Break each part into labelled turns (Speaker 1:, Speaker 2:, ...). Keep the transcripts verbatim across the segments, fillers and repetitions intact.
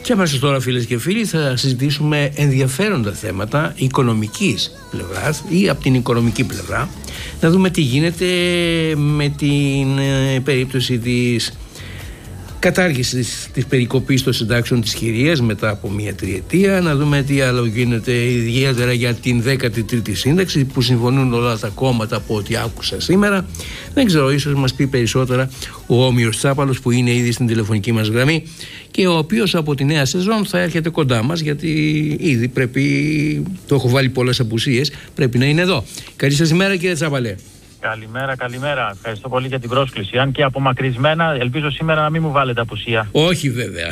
Speaker 1: Και αμέσως τώρα, φίλες και φίλοι, θα συζητήσουμε ενδιαφέροντα θέματα οικονομικής πλευράς ή από την οικονομική πλευρά. Να δούμε τι γίνεται με την ε, περίπτωση της κατάργησης της περικοπής των συντάξεων της χειρίας μετά από μία τριετία. Να δούμε τι άλλο γίνεται ιδιαίτερα για την δέκατη τρίτη σύνταξη, που συμφωνούν όλα τα κόμματα από ό,τι άκουσα σήμερα. Δεν ξέρω, ίσως μας πει περισσότερα ο Όμηρος Τσάπαλος, που είναι ήδη στην τηλεφωνική μας γραμμή και ο οποίος από τη νέα σεζόν θα έρχεται κοντά μας, γιατί ήδη πρέπει, το έχω βάλει πολλές απουσίες, πρέπει να είναι εδώ. Καλή σας ημέρα, κύριε Τσάπαλε.
Speaker 2: Καλημέρα, καλημέρα. Ευχαριστώ πολύ για την πρόσκληση. Αν και απομακρυσμένα, ελπίζω σήμερα να μην μου βάλετε απουσία.
Speaker 1: Όχι, βέβαια.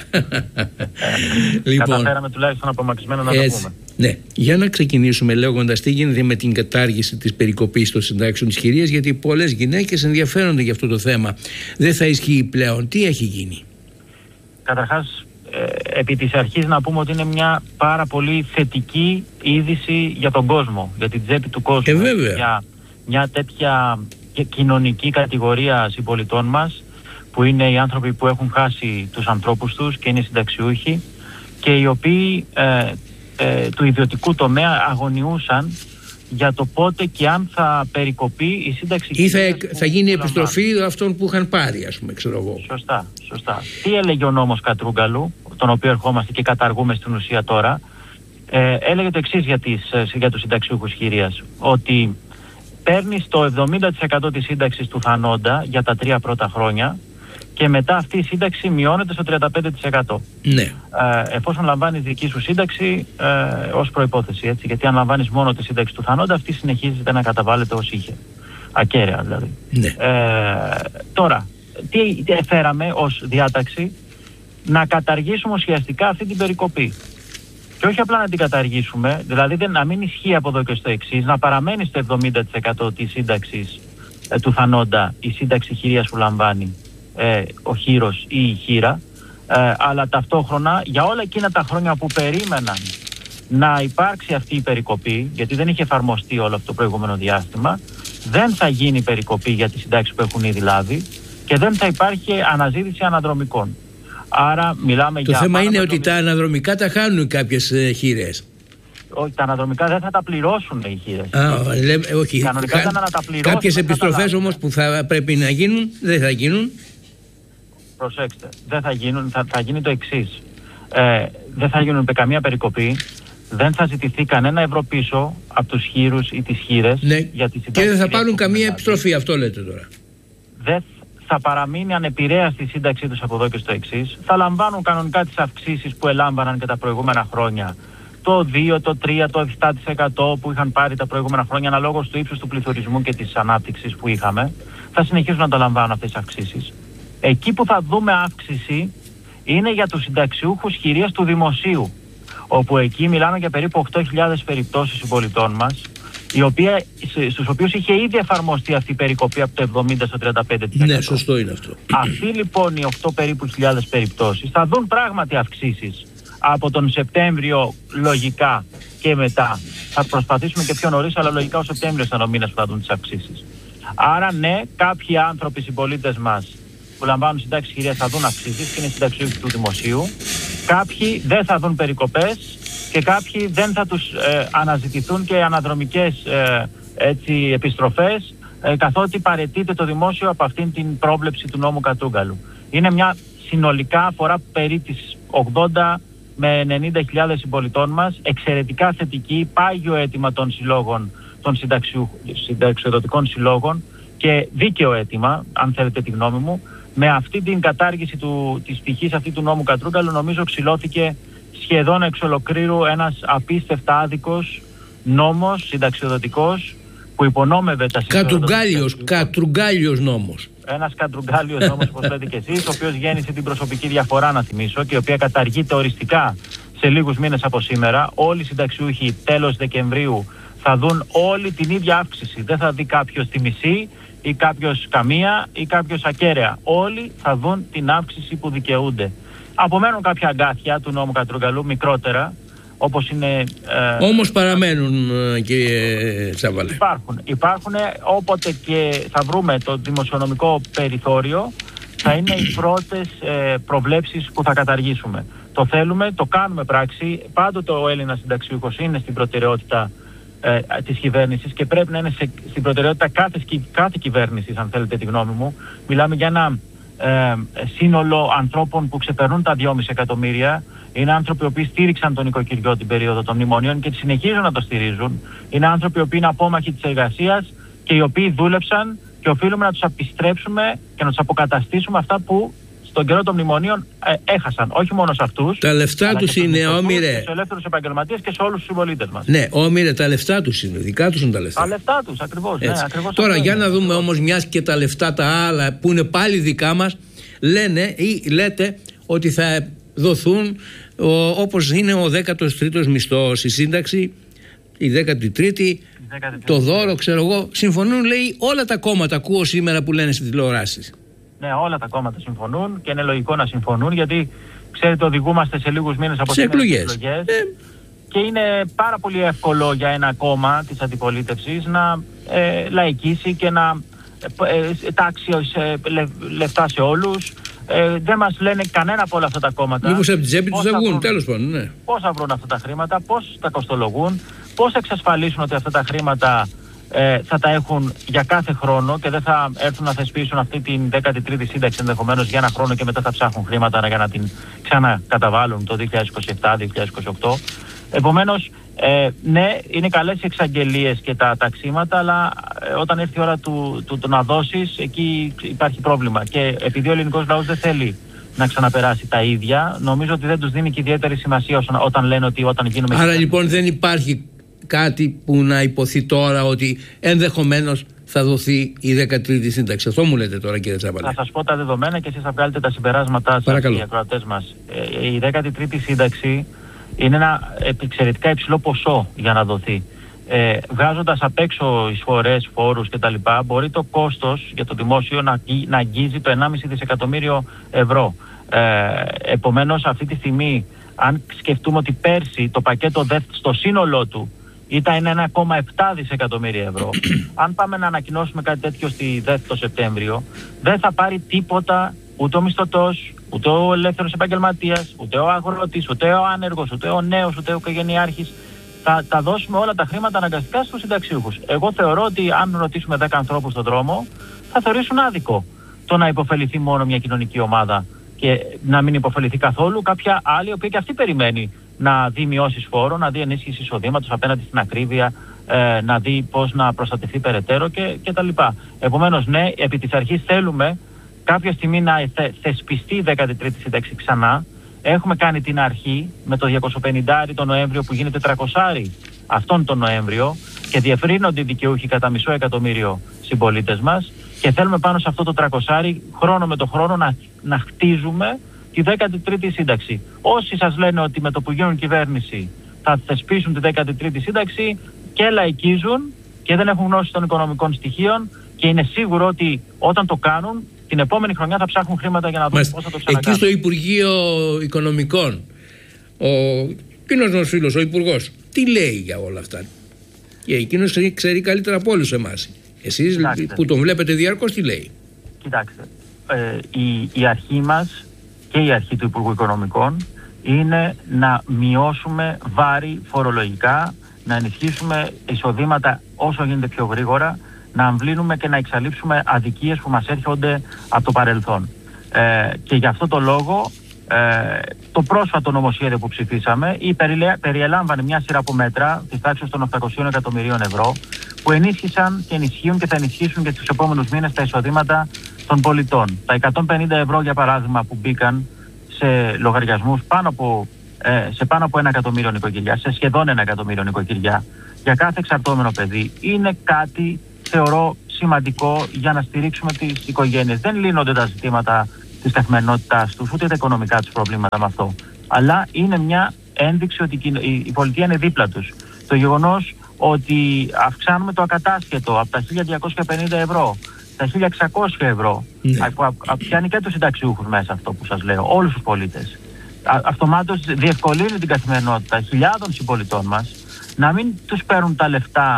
Speaker 1: Λοιπόν,
Speaker 2: καταφέραμε τουλάχιστον απομακρυσμένα να
Speaker 1: έτσι,
Speaker 2: το πούμε.
Speaker 1: Ναι. Για να ξεκινήσουμε λέγοντας τι γίνεται με την κατάργηση της περικοπής των συντάξεων της χειρίας, γιατί πολλές γυναίκες ενδιαφέρονται για αυτό το θέμα. Δεν θα ισχύει πλέον. Τι έχει γίνει?
Speaker 2: Καταρχάς, ε, επί της αρχής να πούμε ότι είναι μια πάρα πολύ θετική είδηση για τον κόσμο, για την τσέπη του κόσμου.
Speaker 1: Ε, βέβαια.
Speaker 2: Για μια τέτοια κοινωνική κατηγορία συμπολιτών μας, που είναι οι άνθρωποι που έχουν χάσει τους ανθρώπους τους και είναι συνταξιούχοι και οι οποίοι ε, ε, του ιδιωτικού τομέα αγωνιούσαν για το πότε και αν θα περικοπεί η σύνταξη.
Speaker 1: Ή θα, θα γίνει επιστροφή αυτών που είχαν πάρει, ας πούμε, ξέρω εγώ.
Speaker 2: Σωστά, σωστά. Τι έλεγε ο νόμος Κατρούγκαλου, τον οποίο ερχόμαστε και καταργούμε στην ουσία τώρα? Ε, έλεγε το εξής για, τις, για τους συνταξιούχους χειρίας, ότι παίρνεις το εβδομήντα τοις εκατό της σύνταξης του θανόντα για τα τρία πρώτα χρόνια και μετά αυτή η σύνταξη μειώνεται στο τριάντα πέντε τοις εκατό.
Speaker 1: Ναι.
Speaker 2: Ε, εφόσον λαμβάνεις δική σου σύνταξη ε, ως προϋπόθεση, έτσι, γιατί αν λαμβάνεις μόνο τη σύνταξη του θανόντα, αυτή συνεχίζεται να καταβάλλεται ως είχε. Ακέραια δηλαδή.
Speaker 1: Ναι.
Speaker 2: Ε, τώρα, τι, τι φέραμε ως διάταξη? Να καταργήσουμε ουσιαστικά αυτή την περικοπή. Και όχι απλά να την καταργήσουμε, δηλαδή δεν, να μην ισχύει από εδώ και στο εξής, να παραμένει στο εβδομήντα τοις εκατό της σύνταξης ε, του θανόντα η σύνταξη χειρίας που λαμβάνει ε, ο χείρος ή η χείρα, ε, αλλά ταυτόχρονα για όλα εκείνα τα χρόνια που περίμεναν να υπάρξει αυτή η περικοπή, γιατί δεν είχε εφαρμοστεί όλο αυτό το προηγούμενο διάστημα, δεν θα γίνει περικοπή για τις συντάξεις που έχουν ήδη λάβει και δεν θα υπάρχει αναζήτηση αναδρομικών. Άρα μιλάμε
Speaker 1: το
Speaker 2: για
Speaker 1: θέμα είναι ότι τα αναδρομικά τα χάνουν κάποιες ε, χείρες.
Speaker 2: Όχι, τα αναδρομικά δεν θα τα πληρώσουν οι χείρες.
Speaker 1: Α, λέμε, όχι.
Speaker 2: Κανονικά ήταν να τα πληρώσουν.
Speaker 1: Κάποιες επιστροφές όμως που θα πρέπει να γίνουν, δεν θα γίνουν.
Speaker 2: Προσέξτε, δεν θα γίνουν, θα, θα γίνει το εξής. Ε, δεν θα γίνουν καμία περικοπή, δεν θα ζητηθεί κανένα ευρώ πίσω από τους χείρους ή τις χείρες.
Speaker 1: Ναι.
Speaker 2: Για τις
Speaker 1: και δεν θα πάρουν καμία επιστροφή, αυτό λέτε τώρα.
Speaker 2: Δεν θα παραμείνει ανεπηρέαστη η σύνταξή τους από εδώ και στο εξής. Θα λαμβάνουν κανονικά τις αυξήσεις που ελάμβαναν και τα προηγούμενα χρόνια. Το δύο, το τρία, το επτά τοις εκατό που είχαν πάρει τα προηγούμενα χρόνια αναλόγως του ύψους του πληθωρισμού και της ανάπτυξης που είχαμε. Θα συνεχίσουν να το λαμβάνουν αυτές τις αυξήσεις. Εκεί που θα δούμε αύξηση είναι για τους συνταξιούχους χειρίας του δημοσίου, όπου εκεί μιλάμε για περίπου οκτώ χιλιάδες περιπτώσεις συμπολιτών μας, οι οποία, στους οποίους είχε ήδη εφαρμοστεί αυτή η περικοπή από το εβδομήντα στο τριάντα πέντε τοις εκατό.
Speaker 1: Ναι, σωστό είναι αυτό.
Speaker 2: Αυτοί λοιπόν οι οκτώ περίπου χιλιάδες περιπτώσεις θα δουν πράγματι αυξήσεις από τον Σεπτέμβριο λογικά και μετά. Θα προσπαθήσουμε και πιο νωρίς, αλλά λογικά ο Σεπτέμβριος θα είναι ο μήνας που θα δουν τις αυξήσεις. Άρα ναι, κάποιοι άνθρωποι συμπολίτες μας που λαμβάνουν συντάξεις χειρίας θα δουν αυξήσεις και είναι συνταξιούχοι του δημοσίου. Κάποιοι δεν θα δουν περικοπές και κάποιοι δεν θα τους ε, αναζητηθούν και αναδρομικές ε, έτσι, επιστροφές, ε, καθότι παραιτείται το δημόσιο από αυτήν την πρόβλεψη του νόμου Κατρούγκαλου. Είναι μια συνολικά αφορά περί τις ογδόντα με ενενήντα χιλιάδες συμπολιτών μας, εξαιρετικά θετική, πάγιο αίτημα των συλλόγων, των συνταξιοδοτικών συλλόγων και δίκαιο αίτημα, αν θέλετε τη γνώμη μου. Με αυτή την κατάργηση του, της πτυχής αυτή του νόμου Κατρούγκαλου, νομίζω ξυλώθηκε σχεδόν εξ ολοκλήρου ένας απίστευτα άδικος νόμος συνταξιοδοτικός που υπονόμευε τα
Speaker 1: Κατρουγκάλιος, κατρουγκάλιος νόμος.
Speaker 2: Ένας κατρουγκάλιος νόμος, όπως λέτε και εσείς, ο οποίος γέννησε την προσωπική διαφορά, να θυμίσω, και η οποία καταργείται οριστικά σε λίγους μήνες από σήμερα. Όλοι οι συνταξιούχοι τέλος Δεκεμβρίου θα δουν όλη την ίδια αύξηση. Δεν θα δει κάποιος τη μισή ή κάποιος καμία ή κάποιος ακέραια. Όλοι θα δουν την αύξηση που δικαιούνται. Απομένουν κάποια αγκάθια του νόμου Κατρούγκαλου, μικρότερα, όπως είναι... Ε,
Speaker 1: Όμως παραμένουν, κύριε Τσάβαλε.
Speaker 2: Υπάρχουν. Υπάρχουν, όποτε και θα βρούμε το δημοσιονομικό περιθώριο, θα είναι οι πρώτες ε, προβλέψεις που θα καταργήσουμε. Το θέλουμε, το κάνουμε πράξη. Πάντοτε ο Έλληνας συνταξιούχος είναι στην προτεραιότητα ε, της κυβέρνησης και πρέπει να είναι σε, στην προτεραιότητα κάθε, κάθε κυβέρνησης, αν θέλετε τη γνώμη μου. Μιλάμε για ένα ε, σύνολο ανθρώπων που ξεπερνούν τα δυόμισι εκατομμύρια. Είναι άνθρωποι οι οποίοι στήριξαν τον οικοκυριό την περίοδο των μνημονίων και συνεχίζουν να το στηρίζουν. Είναι άνθρωποι οι οποίοι είναι απόμαχοι της εργασίας και οι οποίοι δούλεψαν και οφείλουμε να τους επιστρέψουμε και να τους αποκαταστήσουμε αυτά που στον καιρό των μνημονίων ε, έχασαν. Όχι μόνο σε αυτούς.
Speaker 1: Τα λεφτά τους είναι, Όμηρε.
Speaker 2: Και στους ελεύθερους επαγγελματίες και σε όλους τους συμπολίτες μας.
Speaker 1: Ναι, Όμηρε, τα λεφτά τους είναι. Δικά τους είναι τα λεφτά.
Speaker 2: Τα λεφτά τους, ακριβώς. Ναι, ακριβώς.
Speaker 1: Τώρα, για να δούμε όμως, μιας και τα λεφτά τα άλλα που είναι πάλι δικά μας, λένε ή λέτε ότι θα δοθούν ο, όπως είναι ο δέκατος τρίτος μισθός, η σύνταξη, η δέκατη τρίτη, το δώρο, ξέρω εγώ. Συμφωνούν, λέει, όλα τα κόμματα. Ακούω σήμερα που λένε στις τηλεοράσεις.
Speaker 2: Ναι, όλα τα κόμματα συμφωνούν και είναι λογικό να συμφωνούν, γιατί ξέρετε, οδηγούμαστε σε λίγους μήνες από τις εκλογές. Ε... Και είναι πάρα πολύ εύκολο για ένα κόμμα της αντιπολίτευσης να ε, λαϊκίσει και να ε, τάξει ε, λε, λεφτά σε όλους. Ε, δεν μας λένε κανένα από όλα αυτά τα κόμματα.
Speaker 1: Μήπως από την τσέπη τους θα βγουν, τέλος πάντων, ναι.
Speaker 2: Πώς θα βρουν αυτά τα χρήματα, πώς τα κοστολογούν, πώς θα εξασφαλίσουν ότι αυτά τα χρήματα ε, θα τα έχουν για κάθε χρόνο και δεν θα έρθουν να θεσπίσουν αυτή την δέκατη τρίτη σύνταξη ενδεχομένως για ένα χρόνο και μετά θα ψάχνουν χρήματα για να την ξανακαταβάλουν το δύο χιλιάδες είκοσι επτά δύο χιλιάδες είκοσι οκτώ. Επομένως, ε, ναι, είναι καλές οι εξαγγελίες και τα ταξίματα, αλλά ε, όταν έρθει η ώρα του, του, του να δώσεις, εκεί υπάρχει πρόβλημα. Και επειδή ο ελληνικός λαός δεν θέλει να ξαναπεράσει τα ίδια, νομίζω ότι δεν τους δίνει και ιδιαίτερη σημασία όταν, όταν λένε ότι όταν γίνουμε...
Speaker 1: Άρα λοιπόν δεν υπάρχει κάτι που να υποθεί τώρα ότι ενδεχομένως θα δοθεί η δέκατη τρίτη σύνταξη. Αυτό μου λέτε τώρα, κύριε Τσάπαλε.
Speaker 2: Θα σας πω τα δεδομένα και εσείς θα βγάλετε τα συμπεράσματά σας, οι ακροατές μας. Ε, η δέκατη τρίτη σύνταξη είναι ένα εξαιρετικά υψηλό ποσό για να δοθεί. Ε, βγάζοντας απ' έξω εισφορές, φόρους κτλ., μπορεί το κόστος για το δημόσιο να, να αγγίζει το ενάμιση δισεκατομμύριο ευρώ. Ε, επομένως, αυτή τη στιγμή, αν σκεφτούμε ότι πέρσι το πακέτο ΔΕΘ στο σύνολό του ήταν ένα κόμμα επτά δισεκατομμύρια ευρώ, αν πάμε να ανακοινώσουμε κάτι τέτοιο στη ΔΕΘ το Σεπτέμβριο, δεν θα πάρει τίποτα ούτε ο μισθωτός, ούτε ο ελεύθερος επαγγελματίας, ούτε ο αγρότης, ούτε ο άνεργος, ούτε ο νέος, ούτε ο οικογενειάρχης. Θα, θα δώσουμε όλα τα χρήματα αναγκαστικά στους συνταξιούχους. Εγώ θεωρώ ότι αν ρωτήσουμε δέκα ανθρώπους στον δρόμο, θα θεωρήσουν άδικο το να υποφεληθεί μόνο μια κοινωνική ομάδα και να μην υποφεληθεί καθόλου κάποια άλλη, η οποία και αυτή περιμένει να δει μειώσεις φόρων, να δει ενίσχυση εισοδήματος απέναντι στην ακρίβεια, ε, να δει πώς να προστατευτεί περαιτέρω κτλ. Επομένως, ναι, επί της αρχής θέλουμε κάποια στιγμή να θε, θεσπιστεί η δέκατη τρίτη σύνταξη ξανά. Έχουμε κάνει την αρχή με το διακόσια πενήντα τον Νοέμβριο που γίνεται τριακόσια αυτόν τον Νοέμβριο και διευρύνονται οι δικαιούχοι κατά μισό εκατομμύριο συμπολίτες μας και θέλουμε πάνω σε αυτό το τριακόσια χρόνο με το χρόνο να, να χτίζουμε τη δέκατη τρίτη σύνταξη. Όσοι σας λένε ότι με το που γίνουν κυβέρνηση θα θεσπίσουν τη δέκατη τρίτη σύνταξη και λαϊκίζουν και δεν έχουν γνώση των οικονομικών στοιχείων και είναι σίγουρο ότι όταν το κάνουν την επόμενη χρονιά θα ψάχνουν χρήματα για να δουν πώς θα το ξανακάνουν.
Speaker 1: Εκεί στο Υπουργείο Οικονομικών, ο εκείνος μας φίλος, ο Υπουργός, τι λέει για όλα αυτά? Και εκείνος ξέρει, ξέρει καλύτερα από όλους εμάς. Εσείς Κοιτάξτε. που τον βλέπετε διαρκώς, τι λέει?
Speaker 2: Κοιτάξτε, ε, η, η αρχή μας και η αρχή του Υπουργού Οικονομικών είναι να μειώσουμε βάρη φορολογικά, να ενισχύσουμε εισοδήματα όσο γίνεται πιο γρήγορα, να αμβλύνουμε και να εξαλείψουμε αδικίες που μας έρχονται από το παρελθόν. Ε, και γι' αυτό το λόγο ε, το πρόσφατο νομοσχέδιο που ψηφίσαμε ή περιελάμβανε μια σειρά από μέτρα της τάξης των οκτακοσίων εκατομμυρίων ευρώ που ενίσχυσαν και ενισχύουν και θα ενισχύσουν και στους επόμενους μήνες τα εισοδήματα των πολιτών. Τα εκατόν πενήντα ευρώ για παράδειγμα που μπήκαν σε λογαριασμούς πάνω από, ε, σε πάνω από ένα εκατομμύριο νοικοκυριά, σε σχεδόν ένα εκατομμύριο νοικοκυριά για κάθε εξαρτώμενο παιδί, είναι κάτι θεωρώ σημαντικό για να στηρίξουμε τις οικογένειες. Δεν λύνονται τα ζητήματα της καθημερινότητάς τους, ούτε τα οικονομικά τους προβλήματα με αυτό. Αλλά είναι μια ένδειξη ότι η πολιτεία είναι δίπλα τους. Το γεγονός ότι αυξάνουμε το ακατάσχετο από τα χίλια διακόσια πενήντα ευρώ στα χίλια εξακόσια ευρώ, ναι. πιάνει και τους συνταξιούχους μέσα αυτό που σας λέω, όλους τους πολίτες. Αυτομάτως διευκολύνει την καθημερινότητα χιλιάδων συμπολιτών μας να μην τους παίρνουν τα λεφτά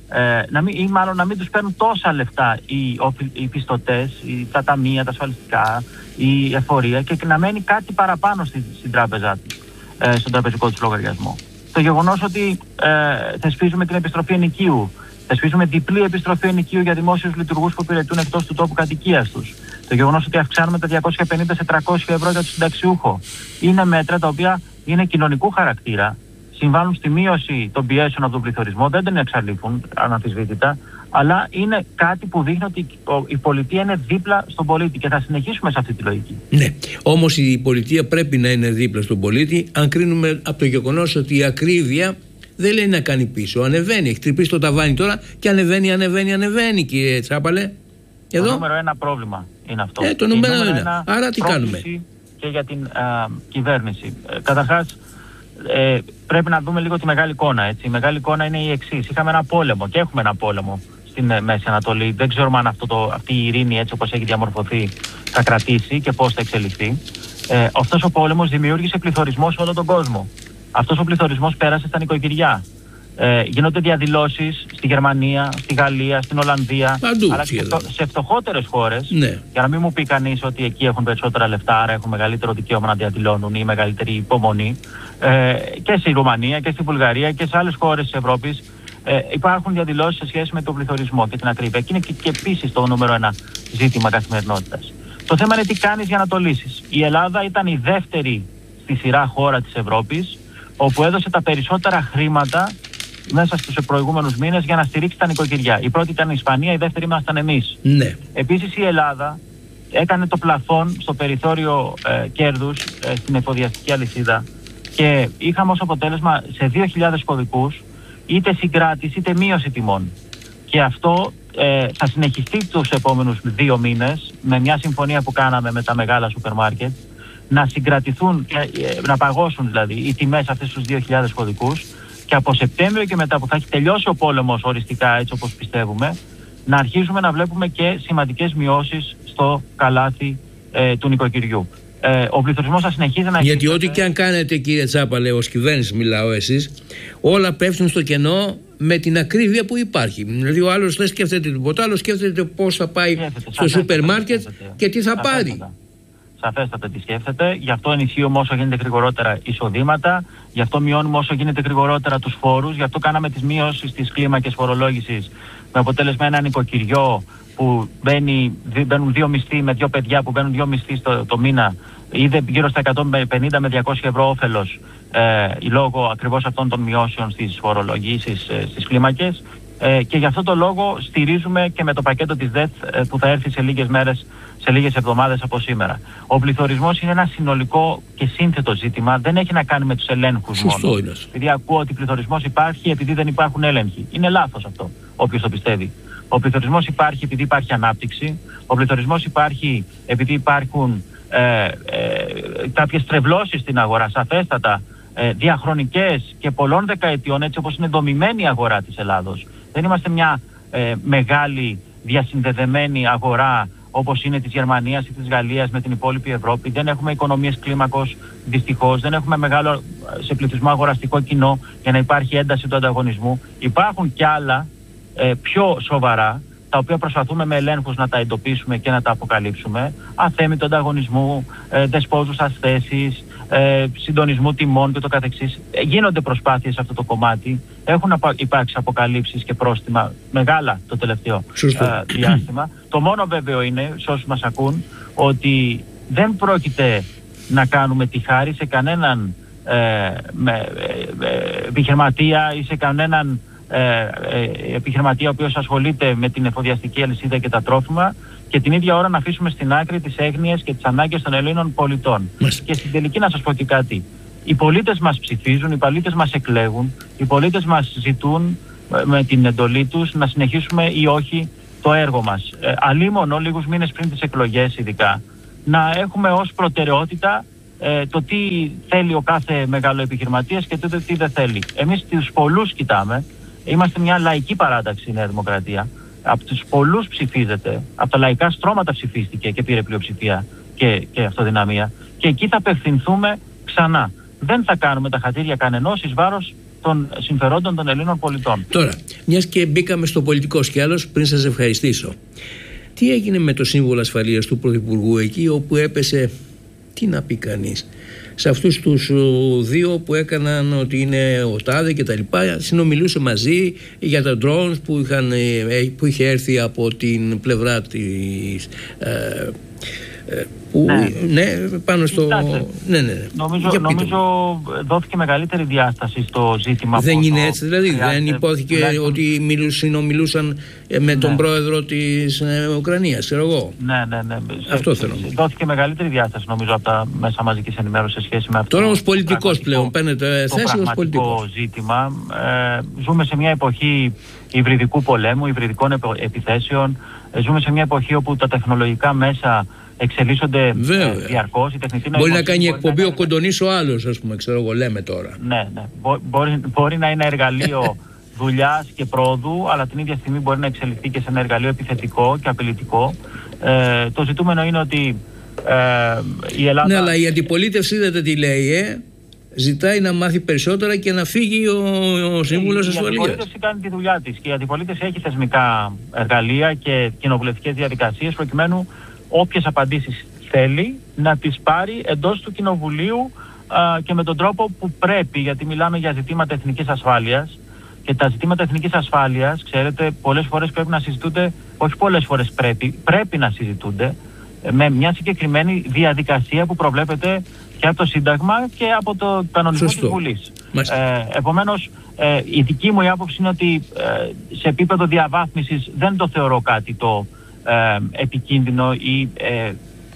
Speaker 2: ε, να μην, ή μάλλον να μην τους παίρνουν τόσα λεφτά οι, οι πιστωτές, οι, τα ταμεία, τα ασφαλιστικά, η εφορία, και να μένει κάτι παραπάνω στη, στην τράπεζά του, ε, στον τραπεζικό του λογαριασμό. Το γεγονός ότι ε, θεσπίζουμε την επιστροφή ενοικίου, θεσπίζουμε διπλή επιστροφή ενοικίου για δημόσιους λειτουργούς που υπηρετούν εκτός του τόπου κατοικίας τους, το γεγονός ότι αυξάνουμε τα διακόσια πενήντα σε τριακόσια ευρώ για τον συνταξιούχο, είναι μέτρα τα οποία είναι κοινωνικού χαρακτήρα, συμβάλλουν στη μείωση των πιέσεων από τον πληθωρισμό, δεν την εξαλείφουν αναμφισβήτητα, αλλά είναι κάτι που δείχνει ότι η πολιτεία είναι δίπλα στον πολίτη, και θα συνεχίσουμε σε αυτή τη λογική.
Speaker 1: Ναι, όμως η πολιτεία πρέπει να είναι δίπλα στον πολίτη, αν κρίνουμε από το γεγονός ότι η ακρίβεια δεν λέει να κάνει πίσω. Ανεβαίνει, έχει τρυπήσει το ταβάνι τώρα και ανεβαίνει, ανεβαίνει, ανεβαίνει, κύριε Τσάπαλε. Εδώ.
Speaker 2: Το νούμερο ένα πρόβλημα είναι αυτό.
Speaker 1: Ε, το νούμερο ένα. ένα. Άρα τι κάνουμε.
Speaker 2: Και για την α, κυβέρνηση. Ε, καταρχάς, ε, πρέπει να δούμε λίγο τη μεγάλη εικόνα. Έτσι. Η μεγάλη εικόνα είναι η εξής. Είχαμε ένα πόλεμο και έχουμε ένα πόλεμο στην ε, Μέση Ανατολή. Δεν ξέρουμε αν αυτό το, αυτή η ειρήνη, έτσι όπως έχει διαμορφωθεί, θα κρατήσει και πώς θα εξελιχθεί. Ε, αυτός ο πόλεμος δημιούργησε πληθωρισμό σε όλο τον κόσμο. Αυτός ο πληθωρισμός πέρασε στα νοικοκυριά. Ε, γίνονται διαδηλώσεις στη Γερμανία, στη Γαλλία, στην Ολλανδία,
Speaker 1: παντού,
Speaker 2: αλλά και σε, σε φτωχότερες χώρες. Ναι. Για να μην μου πει κανείς ότι εκεί έχουν περισσότερα λεφτά, άρα έχουν μεγαλύτερο δικαίωμα να διαδηλώνουν ή μεγαλύτερη υπομονή. Ε, και στη Ρουμανία και στη Βουλγαρία και σε άλλες χώρες της Ευρώπης ε, υπάρχουν διαδηλώσεις σε σχέση με τον πληθωρισμό και την ακρίβεια. Και είναι και, και επίσης το νούμερο ένα ζήτημα καθημερινότητας. Το θέμα είναι τι κάνεις για να το λύσεις. Η Ελλάδα ήταν η δεύτερη στη σειρά χώρα της Ευρώπης, όπου έδωσε τα περισσότερα χρήματα μέσα στους προηγούμενους μήνες για να στηρίξει τα νοικοκυριά. Η πρώτη ήταν η Ισπανία, η δεύτερη ήμασταν εμείς.
Speaker 1: Ναι.
Speaker 2: Επίσης η Ελλάδα έκανε το πλαφόν στο περιθώριο ε, κέρδους ε, στην εφοδιαστική αλυσίδα, και είχαμε ως αποτέλεσμα σε δύο χιλιάδες κωδικούς είτε συγκράτηση είτε μείωση τιμών. Και αυτό ε, θα συνεχιστεί τους επόμενους δύο μήνες με μια συμφωνία που κάναμε με τα μεγάλα σούπερ μάρκετ, να συγκρατηθούν, να παγώσουν δηλαδή οι τιμές αυτές στους δύο χιλιάδες κωδικούς, και από Σεπτέμβριο και μετά που θα έχει τελειώσει ο πόλεμος οριστικά, έτσι όπως πιστεύουμε, να αρχίσουμε να βλέπουμε και σημαντικές μειώσεις στο καλάθι ε, του νοικοκυριού. Ε, ο πληθωρισμός θα συνεχίζει να...
Speaker 1: Γιατί ό,τι και αν κάνετε, κύριε Τσάπαλε, ως κυβέρνηση μιλάω εσείς, όλα πέφτουν στο κενό με την ακρίβεια που υπάρχει. Δηλαδή ο άλλος δεν σκέφτεται τίποτα άλλο, σκέφτεται πώς θα πάει σκέφτεται, στο σούπερ μάρκετ και τι θα σαφέστατα. πάρει.
Speaker 2: Σαφέστατα τι σκέφτεται, γι' αυτό ενισχύουμε όσο γίνεται γρηγορότερα εισοδήματα, γι' αυτό μειώνουμε όσο γίνεται γρηγορότερα τους φόρους, γι' αυτό κάναμε τις μείωσεις στις κλίμακες φορολόγησης, με αποτέλεσμα ένα νοικοκυριό που μπαίνει, μπαίνουν δύο μισθοί με δύο παιδιά που μπαίνουν δύο μισθοί στο, το μήνα, είδε γύρω στα εκατόν πενήντα με διακόσια ευρώ όφελος ε, λόγω ακριβώς αυτών των μειώσεων στις φορολογήσεις, ε, στις κλίμακες. Ε, και γι' αυτό το λόγο στηρίζουμε και με το πακέτο της ΔΕΘ ε, που θα έρθει σε λίγες μέρες, σε λίγες εβδομάδες από σήμερα. Ο πληθωρισμός είναι ένα συνολικό και σύνθετο ζήτημα, δεν έχει να κάνει με τους ελέγχους μόνο. Επειδή ακούω ότι πληθωρισμός υπάρχει επειδή δεν υπάρχουν έλεγχοι. Είναι λάθος αυτό, όποιος το πιστεύει. Ο πληθωρισμός υπάρχει επειδή υπάρχει ανάπτυξη, ο πληθωρισμός υπάρχει επειδή υπάρχουν ε, ε, κάποιες τρευλώσεις στην αγορά, σαφέστατα, ε, διαχρονικές και πολλών δεκαετιών, έτσι όπως είναι δομημένη η αγορά της Ελλάδος. Δεν είμαστε μια ε, μεγάλη διασυνδεδεμένη αγορά όπως είναι της Γερμανίας ή της Γαλλίας με την υπόλοιπη Ευρώπη. Δεν έχουμε οικονομίες κλίμακος, δυστυχώς. Δεν έχουμε μεγάλο σε πληθυσμό αγοραστικό κοινό για να υπάρχει ένταση του ανταγωνισμού. Υπάρχουν κι άλλα ε, πιο σοβαρά, τα οποία προσπαθούμε με ελέγχους να τα εντοπίσουμε και να τα αποκαλύψουμε. Αθέμητο ανταγωνισμού, ε, δεσπόζουσας θέσεις, ε, συντονισμού τιμών και το καθεξής. Ε, γίνονται προσπάθειες σε αυτό το κομμάτι. Έχουν απα, υπάρξει αποκαλύψεις και πρόστιμα μεγάλα το τελευταίο ε, διάστημα. Το μόνο βέβαιο είναι, σε όσους μας ακούν, ότι δεν πρόκειται να κάνουμε τη χάρη σε κανέναν ε, με, ε, ε, επιχειρηματία ή σε κανέναν Ε, ε, επιχειρηματία ο οποίος ασχολείται με την εφοδιαστική αλυσίδα και τα τρόφιμα, και την ίδια ώρα να αφήσουμε στην άκρη τις έγνοιες και τις ανάγκες των Ελλήνων πολιτών. Μάλιστα. Και στην τελική να σας πω και κάτι. Οι πολίτες μας ψηφίζουν, οι πολίτες μας εκλέγουν, οι πολίτες μας ζητούν με την εντολή τους να συνεχίσουμε ή όχι το έργο μας. Ε, αλίμονο λίγους μήνες πριν τις εκλογές ειδικά να έχουμε ως προτεραιότητα ε, το τι θέλει ο κάθε μεγάλο επιχειρηματίας και το τι δεν θέλει. Εμείς τους πολλούς κοιτάμε. Είμαστε μια λαϊκή παράταξη η Νέα Δημοκρατία. Από τους πολλούς ψηφίζεται, από τα λαϊκά στρώματα ψηφίστηκε και πήρε πλειοψηφία και, και αυτοδυναμία. Και εκεί θα απευθυνθούμε ξανά. Δεν θα κάνουμε τα χατήρια κανενός εις βάρος των συμφερόντων των Ελλήνων πολιτών.
Speaker 1: Τώρα, μιας και μπήκαμε στο πολιτικό σκέλος, πριν σας ευχαριστήσω, τι έγινε με το Σύμβολο Ασφαλείας του Πρωθυπουργού εκεί όπου έπεσε, τι να πει κανείς, σε αυτούς τους δύο που έκαναν ότι είναι ο τάδε και τα λοιπά, συνομιλούσε μαζί για τα drones που, είχαν, που είχε έρθει από την πλευρά της ε, που,
Speaker 2: ναι.
Speaker 1: ναι, πάνω στο... Ναι, ναι.
Speaker 2: Νομίζω, νομίζω δόθηκε μεγαλύτερη διάσταση στο ζήτημα.
Speaker 1: Δεν είναι έτσι δηλαδή, δεν υπόθηκε
Speaker 2: τουλάχιστον...
Speaker 1: ότι μιλούσαν, συνομιλούσαν με ναι. τον πρόεδρο της ε, Ουκρανίας, ξέρω εγώ.
Speaker 2: Ναι, ναι, ναι.
Speaker 1: Αυτό θέλω.
Speaker 2: Δόθηκε μεγαλύτερη διάσταση νομίζω από τα μέσα μαζικής ενημέρωσης σε σχέση με αυτό.
Speaker 1: Τώρα ως πολιτικός πλέον, παίρνετε θέση ως πολιτικό
Speaker 2: ζήτημα. Ε, ζούμε σε μια εποχή υβριδικού πολέμου, υβριδικών επιθέσεων. Ε, ζούμε σε μια εποχή όπου τα τεχνολογικά μέσα εξελίσσονται διαρκώς. Η τεχνητή
Speaker 1: μπορεί να κάνει εκπομπή ο Κοντονής ο άλλος, ας πούμε, ξέρω εγώ, λέμε τώρα.
Speaker 2: Ναι, ναι. Μπο, μπορεί, μπορεί να είναι εργαλείο δουλειάς και πρόοδου, αλλά την ίδια στιγμή μπορεί να εξελιχθεί και σε ένα εργαλείο επιθετικό και απειλητικό. Ε, το ζητούμενο είναι ότι ε, η Ελλάδα...
Speaker 1: Ναι, αλλά η αντιπολίτευση είδατε τι λέει, ε? Ζητάει να μάθει περισσότερα και να φύγει ο, ο Σύμβουλος Ασφαλείας.
Speaker 2: Η αντιπολίτευση κάνει τη δουλειά της και η αντιπολίτευση έχει θεσμικά εργαλεία και κοινοβουλευτικές διαδικασίες προκειμένου όποιες απαντήσεις θέλει να τις πάρει εντός του Κοινοβουλίου α, και με τον τρόπο που πρέπει, γιατί μιλάμε για ζητήματα εθνικής ασφάλειας και τα ζητήματα εθνικής ασφάλειας, ξέρετε, πολλές φορές πρέπει να συζητούνται, όχι πολλές φορές πρέπει, πρέπει να συζητούνται με μια συγκεκριμένη διαδικασία που προβλέπεται και από το Σύνταγμα και από το κανονισμό της Βουλής. Ε, επομένως, ε, η δική μου άποψη είναι ότι ε, σε επίπεδο διαβάθμισης δεν το θεωρώ κάτι το ε, επικίνδυνο ή ε, ε,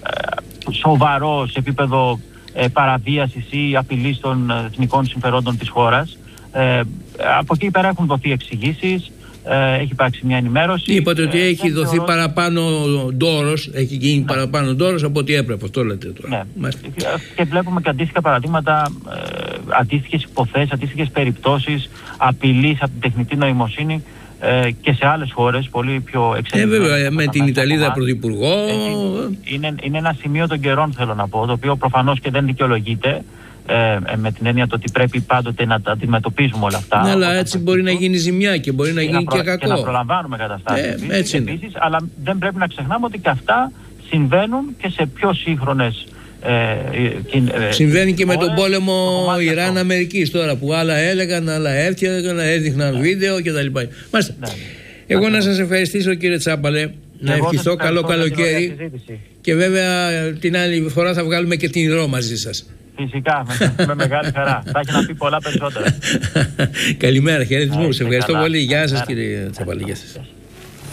Speaker 2: σοβαρό σε επίπεδο ε, παραβίασης ή απειλής των εθνικών συμφερόντων της χώρας. Ε, από εκεί πέρα έχουν δοθεί εξηγήσεις. Ε, έχει υπάρξει μια ενημέρωση.
Speaker 1: Είπατε ότι
Speaker 2: ε,
Speaker 1: έχει δοθεί θεωρώ... παραπάνω ντόρος, έχει γίνει ναι. παραπάνω ντόρος από ό,τι έπρεπε. Αυτό λέτε τώρα.
Speaker 2: Ναι. Και βλέπουμε και αντίστοιχα παραδείγματα, ε, αντίστοιχες υποθέσεις, αντίστοιχες περιπτώσεις απειλής από την τεχνητή νοημοσύνη ε, και σε άλλες χώρες πολύ πιο εξελιγμένες.
Speaker 1: Ε, βέβαια, με την Ιταλίδα πρωθυπουργό.
Speaker 2: Είναι, είναι ένα σημείο των καιρών, θέλω να πω, το οποίο προφανώς και δεν δικαιολογείται. Ε, με την έννοια το ότι πρέπει πάντοτε να τα αντιμετωπίζουμε όλα αυτά.
Speaker 1: Ναι, αλλά έτσι μπορεί να γίνει ζημιά και μπορεί να γίνει και, προ... και κακό.
Speaker 2: Και να προλαμβάνουμε καταστάσεις.
Speaker 1: Ε,
Speaker 2: επίσης, επίσης, αλλά δεν πρέπει να ξεχνάμε ότι και αυτά συμβαίνουν και σε πιο σύγχρονες. Ε, ε,
Speaker 1: Συμβαίνει και με τον πόλεμο Ιράν-Αμερικής τώρα που άλλα έλεγαν, άλλα έφτιαγαν, έδειχναν ναι. βίντεο κτλ. Μάλιστα. Ναι. Εγώ ναι. να σας ευχαριστήσω, κύριε Τσάπαλε. Να ευχηθώ καλό καλοκαίρι. Και βέβαια την άλλη φορά θα βγάλουμε και την ρο μαζί σας.
Speaker 2: Φυσικά, με, με μεγάλη χαρά. Θα έχει να πει πολλά περισσότερα.
Speaker 1: Καλημέρα, χαιρετισμούς. Ευχαριστώ πολύ. Γεια σας, κύριε Τσαπαλή. Γεια σας.